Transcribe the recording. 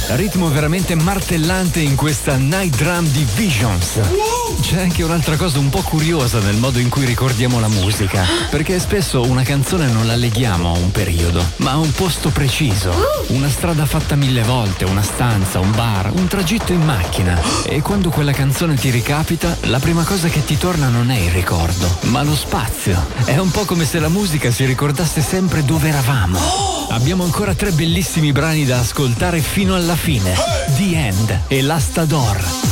Ritmo veramente martellante in questa Night Drum di Visions. C'è anche un'altra cosa un po' curiosa nel modo in cui ricordiamo la musica, perché spesso una canzone non la leghiamo a un periodo, ma a un posto preciso. Una strada fatta 1000 volte, una stanza, un bar, un tragitto in macchina. E quando quella canzone ti ricapita, la prima cosa che ti torna non è il ricordo, ma lo spazio. È un po' come se la musica si ricordasse sempre dove eravamo. Abbiamo ancora 3 bellissimi brani da ascoltare fino alla fine. The End e Last Adore.